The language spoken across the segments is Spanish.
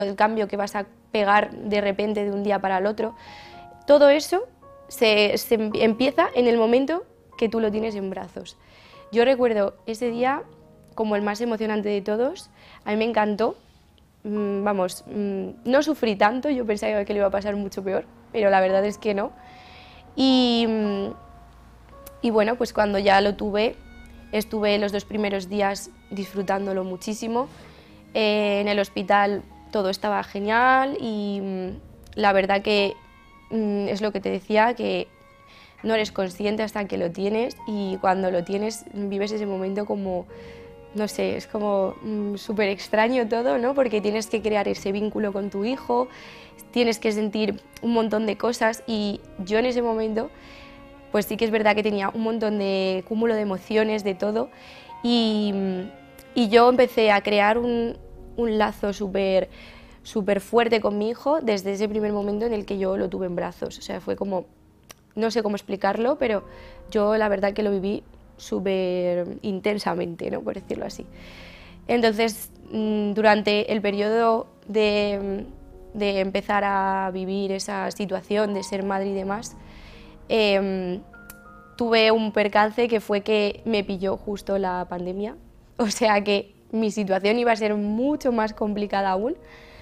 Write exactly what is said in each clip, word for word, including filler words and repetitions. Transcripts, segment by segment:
el cambio que vas a pegar de repente de un día para el otro, todo eso se, se empieza en el momento que tú lo tienes en brazos. Yo recuerdo ese día como el más emocionante de todos, a mí me encantó, mm, vamos, mm, no sufrí tanto, yo pensaba que le iba a pasar mucho peor, pero la verdad es que no. Y, mm, y bueno, pues cuando ya lo tuve, estuve los dos primeros días disfrutándolo muchísimo. Eh, en el hospital todo estaba genial y mm, la verdad que mm, es lo que te decía, que no eres consciente hasta que lo tienes, y cuando lo tienes vives ese momento como, no sé, es como mm, súper extraño todo, ¿no? Porque tienes que crear ese vínculo con tu hijo, tienes que sentir un montón de cosas, y yo en ese momento pues sí que es verdad que tenía un montón de cúmulo de emociones, de todo, y, y yo empecé a crear un, un lazo súper súper fuerte con mi hijo desde ese primer momento en el que yo lo tuve en brazos. O sea, fue como, no sé cómo explicarlo, pero yo la verdad que lo viví súper intensamente, ¿no? Por decirlo así. Entonces, durante el periodo de, de empezar a vivir esa situación de ser madre y demás, Eh, tuve un percance que fue que me pilló justo la pandemia, o sea que mi situación iba a ser mucho más complicada aún.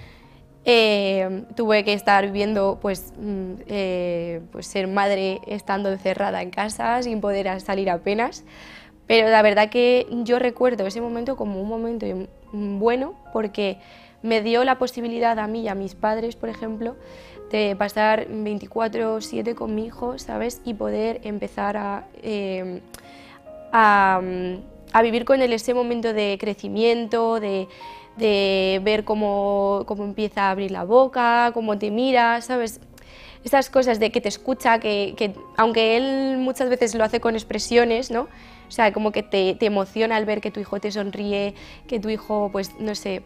Eh, tuve que estar viviendo, pues, eh, pues ser madre estando encerrada en casa, sin poder salir apenas, pero la verdad que yo recuerdo ese momento como un momento bueno, porque me dio la posibilidad a mí y a mis padres, por ejemplo, de pasar veinticuatro siete con mi hijo, ¿sabes? Y poder empezar a, eh, a, a vivir con él ese momento de crecimiento, de, de ver cómo, cómo empieza a abrir la boca, cómo te mira, ¿sabes? Estas cosas de que te escucha, que, que aunque él muchas veces lo hace con expresiones, ¿no? O sea, como que te, te emociona al ver que tu hijo te sonríe, que tu hijo, pues, no sé,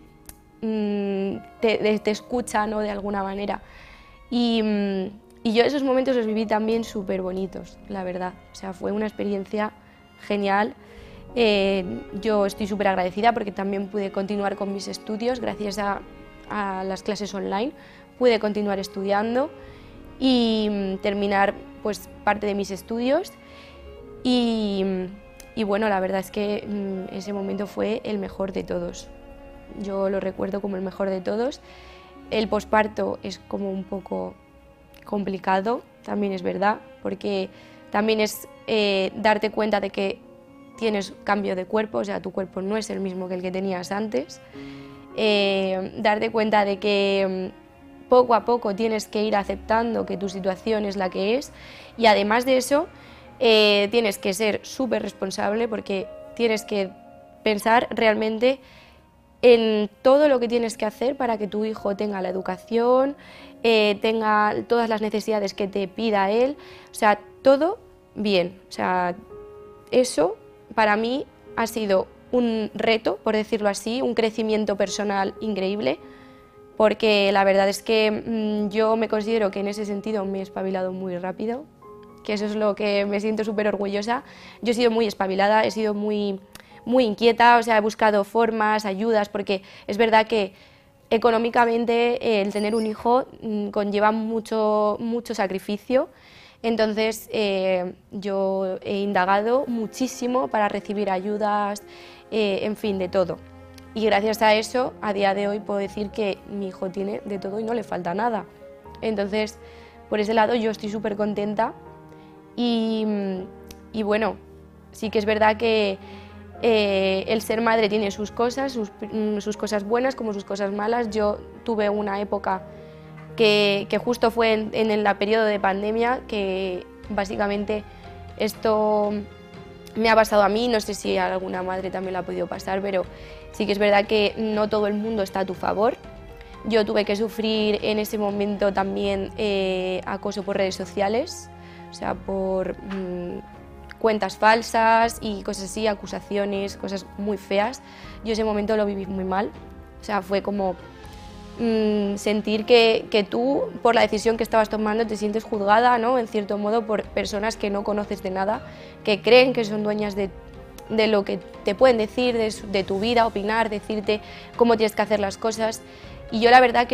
te, te escucha, ¿no? De alguna manera. Y, y yo esos momentos los viví también súper bonitos, la verdad. O sea, fue una experiencia genial. Eh, yo estoy súper agradecida porque también pude continuar con mis estudios gracias a, a las clases online. Pude continuar estudiando y terminar, pues, parte de mis estudios. Y, y bueno, la verdad es que mm, ese momento fue el mejor de todos. Yo lo recuerdo como el mejor de todos. El posparto es como un poco complicado, también es verdad, porque también es eh, darte cuenta de que tienes cambio de cuerpo, o sea, tu cuerpo no es el mismo que el que tenías antes. Eh, darte cuenta de que mm, poco a poco tienes que ir aceptando que tu situación es la que es, y además de eso eh, tienes que ser súper responsable, porque tienes que pensar realmente en todo lo que tienes que hacer para que tu hijo tenga la educación, eh, tenga todas las necesidades que te pida él, o sea, todo bien. O sea, eso para mí ha sido un reto, por decirlo así, un crecimiento personal increíble, porque la verdad es que mmm, yo me considero que en ese sentido me he espabilado muy rápido, que eso es lo que me siento súper orgullosa. Yo he sido muy espabilada, he sido muy... muy inquieta, o sea, he buscado formas, ayudas, porque es verdad que económicamente eh, el tener un hijo mm, conlleva mucho, mucho sacrificio. Entonces eh, yo he indagado muchísimo para recibir ayudas, eh, en fin, de todo. Y gracias a eso, a día de hoy puedo decir que mi hijo tiene de todo y no le falta nada. Entonces, por ese lado yo estoy súper contenta y, y bueno, sí que es verdad que Eh, el ser madre tiene sus cosas, sus, sus cosas buenas como sus cosas malas. Yo tuve una época que, que justo fue en, en el periodo de pandemia, que básicamente esto me ha pasado a mí, no sé si a alguna madre también le ha podido pasar, pero sí que es verdad que no todo el mundo está a tu favor. Yo tuve que sufrir en ese momento también eh, acoso por redes sociales, o sea, por... Mmm, cuentas falsas y cosas así, acusaciones, cosas muy feas. Yo ese momento lo viví muy mal, o sea, fue como mmm, sentir que, que tú, por la decisión que estabas tomando, te sientes juzgada, ¿no? En cierto modo, por personas que no conoces de nada, que creen que son dueñas de, de lo que te pueden decir, de, de tu vida, opinar, decirte cómo tienes que hacer las cosas. Y yo la verdad que